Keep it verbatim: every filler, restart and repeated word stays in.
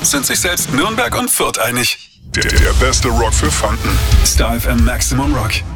sind sich selbst Nürnberg und Fürth einig. Der, der beste Rock für Franken. Star F M Maximum Rock.